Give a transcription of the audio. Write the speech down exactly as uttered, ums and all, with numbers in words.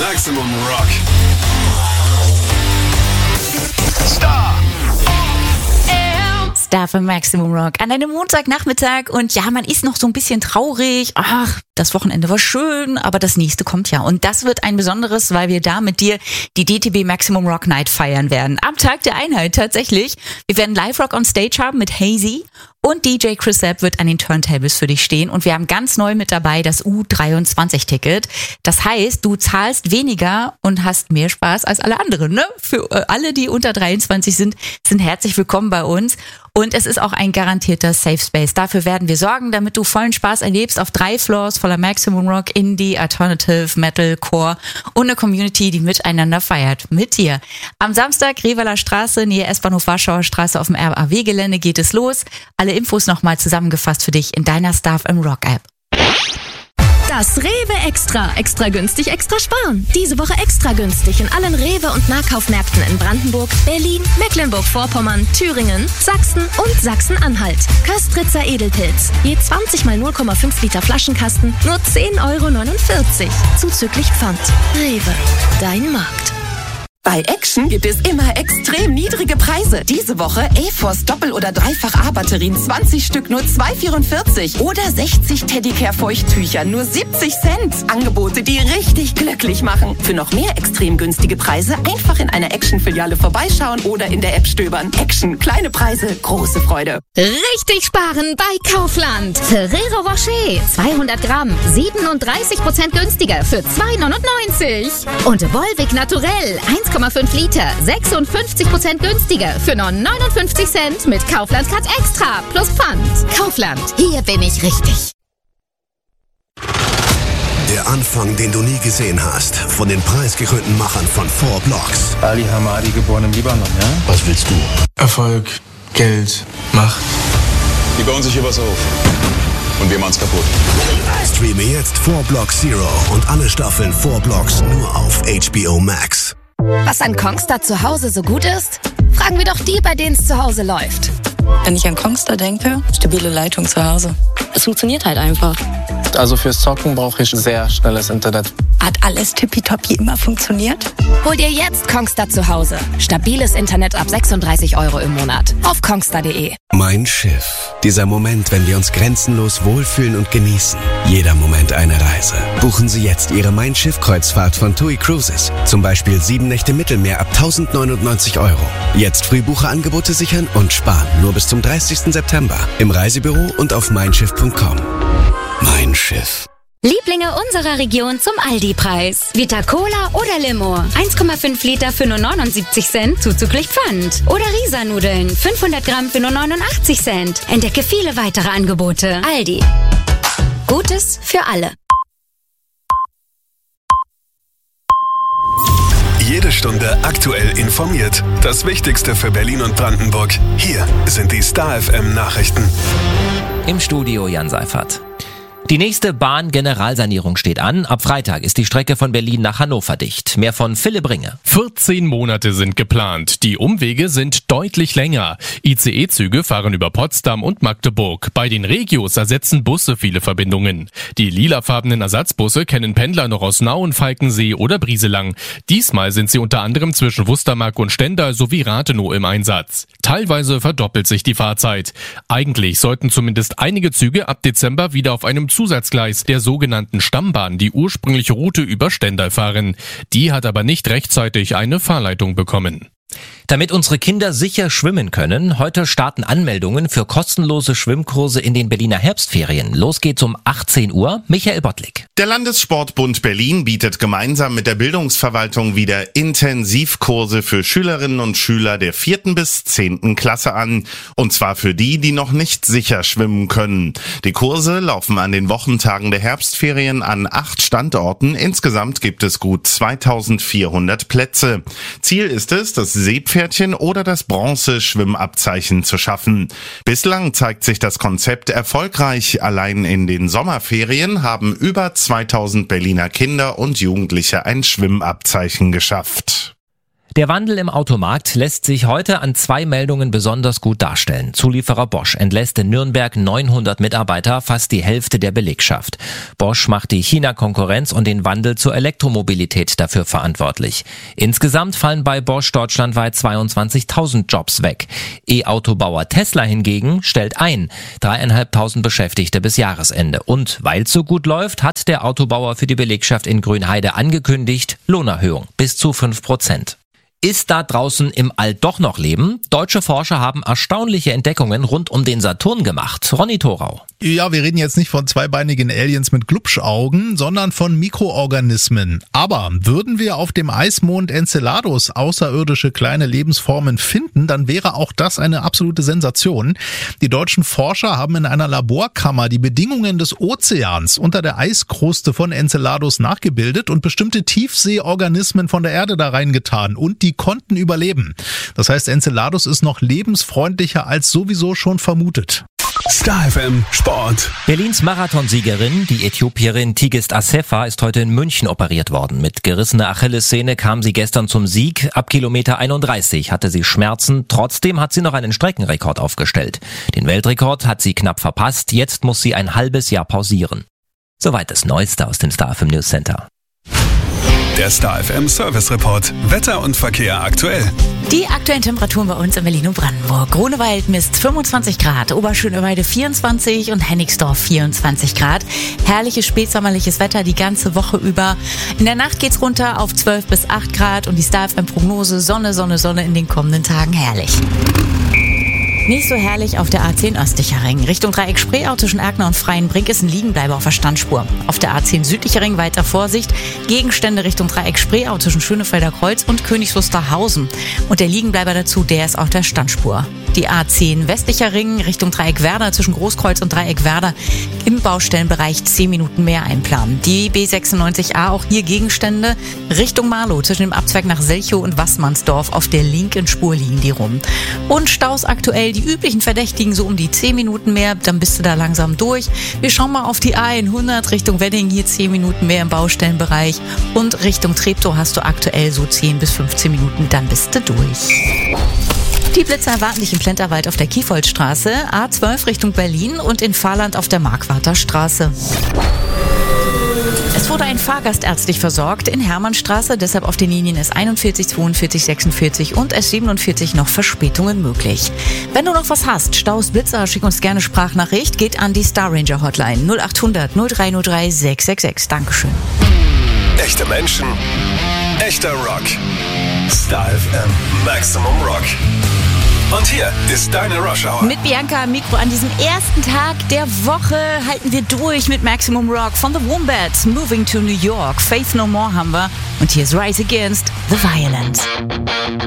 Maximum Rock. Star. Star für Maximum Rock an einem Montagnachmittag und ja, man ist noch so ein bisschen traurig. Ach, das Wochenende war schön, aber das nächste kommt ja. Und das wird ein besonderes, weil wir da mit dir die D T B Maximum Rock Night feiern werden. Am Tag der Einheit tatsächlich. Wir werden Live Rock on Stage haben mit Hazy. Und D J Chris Sepp wird an den Turntables für dich stehen. Und wir haben ganz neu mit dabei das U dreiundzwanzig Ticket. Das heißt, du zahlst weniger und hast mehr Spaß als alle anderen, ne? Für äh, alle, die unter dreiundzwanzig sind, sind herzlich willkommen bei uns. Und es ist auch ein garantierter Safe Space. Dafür werden wir sorgen, damit du vollen Spaß erlebst auf drei Floors voller Maximum Rock, Indie, Alternative, Metal, Core und eine Community, die miteinander feiert. Mit dir. Am Samstag, Revaler Straße, Nähe S-Bahnhof Warschauer Straße auf dem R A W-Gelände geht es los. Alle Infos nochmal zusammengefasst für dich in deiner Star F M Rock App. Das Rewe Extra. Extra günstig, extra sparen. Diese Woche extra günstig in allen Rewe- und Nahkaufmärkten in Brandenburg, Berlin, Mecklenburg-Vorpommern, Thüringen, Sachsen und Sachsen-Anhalt. Köstritzer Edelpilz. Je zwanzig mal null Komma fünf Liter Flaschenkasten, nur zehn Euro neunundvierzig. Zuzüglich Pfand. Rewe. Dein Markt. Bei Action gibt es immer extrem niedrige Preise. Diese Woche A-Force Doppel- oder Dreifach-A-Batterien zwanzig Stück nur zwei Euro vierundvierzig oder sechzig Teddicare-Feuchttücher nur siebzig Cent. Angebote, die richtig glücklich machen. Für noch mehr extrem günstige Preise einfach in einer Action-Filiale vorbeischauen oder in der App stöbern. Action, kleine Preise, große Freude. Richtig sparen bei Kaufland. Ferrero Rocher, zweihundert Gramm, siebenunddreißig Prozent günstiger für zwei Euro neunundneunzig. Und Volvic Naturell, eins Komma fünf Liter, sechsundfünfzig Prozent günstiger für nur neunundfünfzig Cent mit Kaufland Cut Extra plus Pfand. Kaufland, hier bin ich richtig. Der Anfang, den du nie gesehen hast, von den preisgekrönten Machern von Four Blocks. Ali Hamadi, geboren im Libanon, ja? Was willst du? Erfolg, Geld, Macht. Die bauen sich übers auf. Und wir machen's kaputt. Streame jetzt Four Blocks Zero und alle Staffeln Four Blocks nur auf H B O Max. Was an Kongstar zu Hause so gut ist? Fragen wir doch die, bei denen es zu Hause läuft. Wenn ich an Kongstar denke, stabile Leitung zu Hause. Es funktioniert halt einfach. Also fürs Zocken brauche ich sehr schnelles Internet. Hat alles tippitoppi immer funktioniert? Hol dir jetzt Kongstar zu Hause. Stabiles Internet ab sechsunddreißig Euro im Monat. Auf kongstar punkt de. Mein Schiff. Dieser Moment, wenn wir uns grenzenlos wohlfühlen und genießen. Jeder Moment eine Reise. Buchen Sie jetzt Ihre Mein Schiff-Kreuzfahrt von TUI Cruises. Zum Beispiel sieben Nächte Mittelmeer ab tausendneunundneunzig Euro. Jetzt Frühbucherangebote sichern und sparen. Nur bis zum dreißigsten September. Im Reisebüro und auf mein schiff punkt com. Mein Schiff. Lieblinge unserer Region zum Aldi-Preis. Vita Cola oder Limo. eins Komma fünf Liter für nur neunundsiebzig Cent, zuzüglich Pfand. Oder Risa-Nudeln, fünfhundert Gramm für nur neunundachtzig Cent. Entdecke viele weitere Angebote. Aldi. Gutes für alle. Jede Stunde aktuell informiert. Das Wichtigste für Berlin und Brandenburg. Hier sind die Star F M Nachrichten. Im Studio Jan Seifert. Die nächste Bahn-Generalsanierung steht an. Ab Freitag ist die Strecke von Berlin nach Hannover dicht. Mehr von Philipp Ringe. vierzehn Monate sind geplant. Die Umwege sind deutlich länger. I C E-Züge fahren über Potsdam und Magdeburg. Bei den Regios ersetzen Busse viele Verbindungen. Die lilafarbenen Ersatzbusse kennen Pendler noch aus Nauen, Falkensee oder Brieselang. Diesmal sind sie unter anderem zwischen Wustermark und Stendal sowie Rathenow im Einsatz. Teilweise verdoppelt sich die Fahrzeit. Eigentlich sollten zumindest einige Züge ab Dezember wieder auf einem Zusatzgleis der sogenannten Stammbahn die ursprüngliche Route über Stendal fahren. Die hat aber nicht rechtzeitig eine Fahrleitung bekommen. Damit unsere Kinder sicher schwimmen können, heute starten Anmeldungen für kostenlose Schwimmkurse in den Berliner Herbstferien. Los geht's um achtzehn Uhr. Michael Bottlik. Der Landessportbund Berlin bietet gemeinsam mit der Bildungsverwaltung wieder Intensivkurse für Schülerinnen und Schüler der vierten bis zehnten Klasse an. Und zwar für die, die noch nicht sicher schwimmen können. Die Kurse laufen an den Wochentagen der Herbstferien an acht Standorten. Insgesamt gibt es gut zweitausendvierhundert Plätze. Ziel ist es, das Seepferdchen oder das Bronze-Schwimmabzeichen zu schaffen. Bislang zeigt sich das Konzept erfolgreich. Allein in den Sommerferien haben über zweitausend Berliner Kinder und Jugendliche ein Schwimmabzeichen geschafft. Der Wandel im Automarkt lässt sich heute an zwei Meldungen besonders gut darstellen. Zulieferer Bosch entlässt in Nürnberg neunhundert Mitarbeiter, fast die Hälfte der Belegschaft. Bosch macht die China-Konkurrenz und den Wandel zur Elektromobilität dafür verantwortlich. Insgesamt fallen bei Bosch deutschlandweit zweiundzwanzigtausend Jobs weg. E-Autobauer Tesla hingegen stellt ein. Dreieinhalbtausend Beschäftigte bis Jahresende. Und weil es so gut läuft, hat der Autobauer für die Belegschaft in Grünheide angekündigt, Lohnerhöhung bis zu fünf Prozent. Ist da draußen im All doch noch Leben? Deutsche Forscher haben erstaunliche Entdeckungen rund um den Saturn gemacht. Ronny Thorau. Ja, wir reden jetzt nicht von zweibeinigen Aliens mit Glubschaugen, sondern von Mikroorganismen. Aber würden wir auf dem Eismond Enceladus außerirdische kleine Lebensformen finden, dann wäre auch das eine absolute Sensation. Die deutschen Forscher haben in einer Laborkammer die Bedingungen des Ozeans unter der Eiskruste von Enceladus nachgebildet und bestimmte Tiefseeorganismen von der Erde da reingetan. Und die konnten überleben. Das heißt, Enceladus ist noch lebensfreundlicher als sowieso schon vermutet. Star F M Sport. Berlins Marathonsiegerin, die Äthiopierin Tigist Assefa, ist heute in München operiert worden. Mit gerissener Achillessehne kam sie gestern zum Sieg. Ab Kilometer einunddreißig hatte sie Schmerzen. Trotzdem hat sie noch einen Streckenrekord aufgestellt. Den Weltrekord hat sie knapp verpasst. Jetzt muss sie ein halbes Jahr pausieren. Soweit das Neueste aus dem Star F M News Center. Der Star F M Service Report. Wetter und Verkehr aktuell. Die aktuellen Temperaturen bei uns in Berlin und Brandenburg. Grunewald misst fünfundzwanzig Grad, Oberschöneweide vierundzwanzig und Hennigsdorf vierundzwanzig Grad. Herrliches spätsommerliches Wetter die ganze Woche über. In der Nacht geht's runter auf zwölf bis acht Grad und die Star F M Prognose Sonne, Sonne, Sonne in den kommenden Tagen herrlich. Nicht so herrlich auf der A zehn östlicher Ring. Richtung Dreieck Spreeau zwischen Erkner und Freienbrink ist ein Liegenbleiber auf der Standspur. Auf der A zehn südlicher Ring weiter Vorsicht. Gegenstände Richtung Dreieck Spreeau zwischen Schönefelder Kreuz und Königs Wusterhausen. Und der Liegenbleiber dazu, der ist auf der Standspur. Die A zehn westlicher Ring Richtung Dreieck Werder zwischen Großkreuz und Dreieck Werder im Baustellenbereich zehn Minuten mehr einplanen. Die B sechsundneunzig A, auch hier Gegenstände Richtung Marlow zwischen dem Abzweig nach Selchow und Wassmannsdorf. Auf der linken Spur liegen die rum. Und Staus aktuell die üblichen Verdächtigen so um die zehn Minuten mehr, dann bist du da langsam durch. Wir schauen mal auf die A hundert Richtung Wedding, hier zehn Minuten mehr im Baustellenbereich und Richtung Treptow hast du aktuell so zehn bis fünfzehn Minuten, dann bist du durch. Die Blitzer erwarten dich im Plenterwald auf der Kiefoldstraße, A zwölf Richtung Berlin und in Fahrland auf der Markwarter Straße. Es wurde ein Fahrgast ärztlich versorgt in Hermannstraße, deshalb auf den Linien S einundvierzig, zweiundvierzig, sechsundvierzig und S siebenundvierzig noch Verspätungen möglich. Wenn du noch was hast, Staus, Blitzer, schick uns gerne Sprachnachricht, geht an die Star Ranger Hotline null achthundert null drei null drei sechs sechs sechs. Dankeschön. Echte Menschen, echter Rock. Star F M Maximum Rock. Und hier ist deine Rush Hour. Mit Bianca am Mikro an diesem ersten Tag der Woche halten wir durch mit Maximum Rock von The Wombats, Moving to New York, Faith No More haben wir. Und hier ist Rise Against the Violence.